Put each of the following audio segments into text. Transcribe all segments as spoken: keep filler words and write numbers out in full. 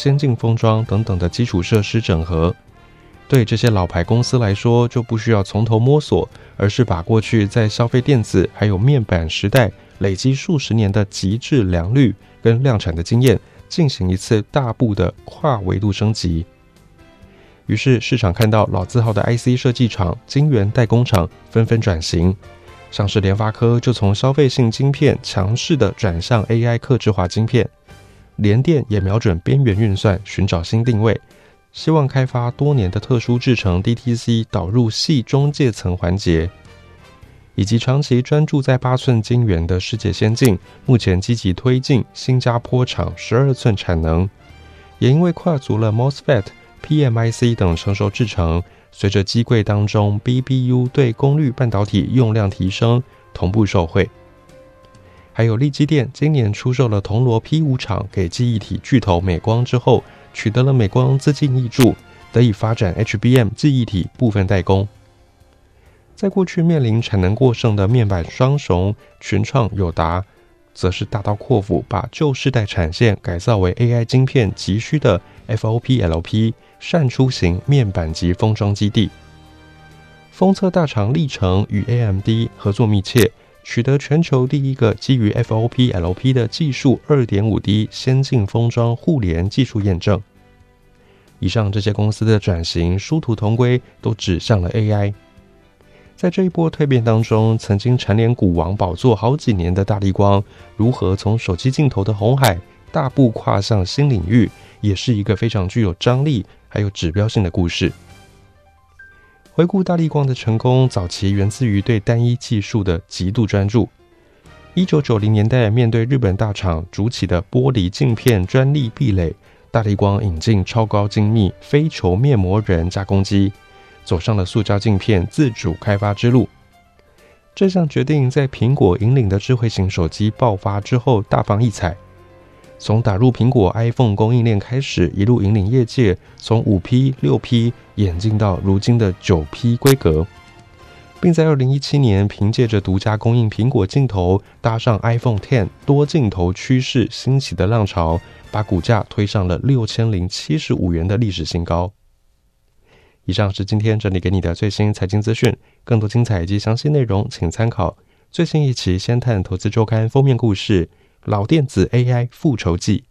先进封装等等的基础设施整合。对这些老牌公司来说，就不需要从头摸索，而是把过去在消费电子还有面板时代累积数十年的极致良率跟量产的经验，进行一次大步的跨维度升级。于是市场看到老字号的 I C 设计厂、晶圆代工厂纷纷转型，像是联发科就从消费性晶片强势的转向 A I 客制化晶片，联电也瞄准边缘运算寻找新定位，希望开发多年的特殊制程 D T C 导入细中介层环节，以及长期专注在八寸晶圆的世界先进，目前积极推进新加坡厂十二寸产能，也因为跨足了 MOSFET、P M I C 等成熟制程，随着机柜当中 B B U 对功率半导体用量提升，同步受惠。还有力积电今年出售了铜锣 P 五 厂给记忆体巨头美光之后，取得了美光资金挹注，得以发展 H B M 记忆体部分代工。在过去面临产能过剩的面板双雄群创、友达，则是大刀阔斧把旧世代产线改造为 A I 晶片急需的 F O P L P 扇出型面板级封装基地。封测大厂力成与 A M D 合作密切，取得全球第一个基于 F O P L P 的技术 二点五 D 先进封装互联技术验证。以上这些公司的转型殊途同归，都指向了 A I。在这一波蜕变当中，曾经蝉联股王宝座好几年的大立光，如何从手机镜头的红海大步跨向新领域，也是一个非常具有张力还有指标性的故事。回顾大立光的成功，早期源自于对单一技术的极度专注。一九九零年代，面对日本大厂主起的玻璃镜片专利壁垒，大立光引进超高精密非球面膜人加工机，走上了塑胶镜片自主开发之路。这项决定在苹果引领的智慧型手机爆发之后大放异彩，从打入苹果 iPhone 供应链开始，一路引领业界从 五 P、六 P 演进到如今的 九 P 规格，并在二零一七年凭借着独家供应苹果镜头，搭上 iPhone X 多镜头趋势兴起的浪潮，把股价推上了六千零七十五元的历史新高。以上是今天整理给你的最新财经资讯，更多精彩以及详细内容请参考最新一期先探投资周刊封面故事，老电子 A I 复仇记。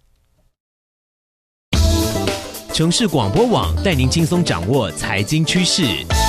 城市广播网带您轻松掌握财经趋势。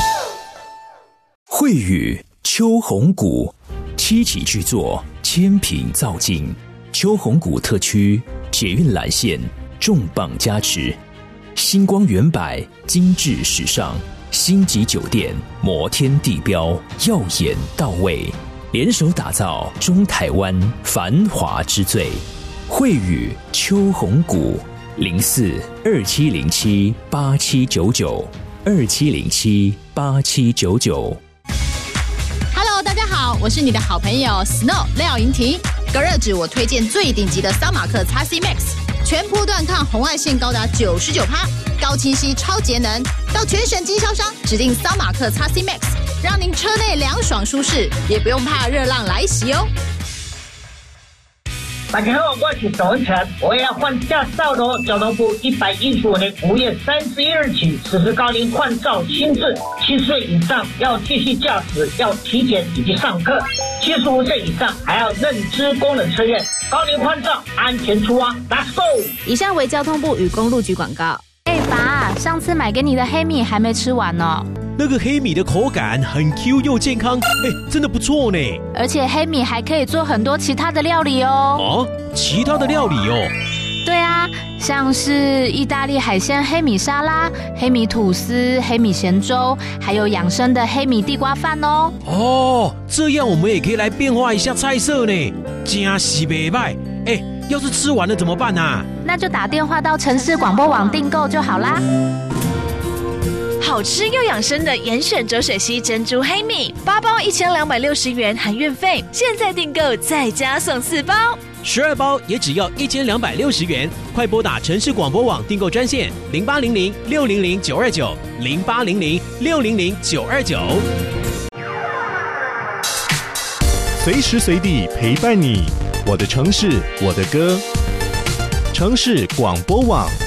汇宇秋红谷七期制作，千品造境，秋红谷特区捷运蓝线重磅加持，星光远百精致时尚，星级酒店摩天地标耀眼到位，联手打造中台湾繁华之最。汇宇秋红谷零四二七零七八七九九二七零七八七九九。 Hello， 大家好，我是你的好朋友 Snow 廖莹婷。隔热纸我推荐最顶级的桑马克 X C Max， 全波段抗红外线高达 百分之九十九， 高清晰超节能，到全省经销商指定桑马克 X C Max， 让您车内凉爽舒适，也不用怕热浪来袭哦。 大家好，我是周文成，我要换驾照喽！交通部一百一十五年五月三十一日起实施高龄换照新制，七岁以上要继续驾驶，要体检以及上课；七十五岁以上还要认知功能测验。高龄换照，安全出发 ，Let's go！ 以上为交通部与公路局广告。哎、欸，爸，上次买给你的黑米还没吃完呢。 那个黑米的口感很 Q 又健康，哎，真的不错呢。 而且黑米还可以做很多其他的料理哦。 哦，其他的料理哦？ 对啊，像是意大利海鲜黑米沙拉、黑米吐司、黑米咸粥，还有养生的黑米地瓜饭哦。 哦，这样我们也可以来变化一下菜色呢，真是不错。哎，要是吃完了怎么办啊？ 那就打电话到城市广播网订购就好啦。 好吃又养生的严选浊水溪珍珠黑米，八包一千两百六十元含运费，现在订购再加送四包， 十二包也只要一千两百六十元。快拨打城市广播网订购专线零八零零六零零九二九零八零零六零零九二九， 随时随地陪伴你，我的城市，我的歌，城市广播网。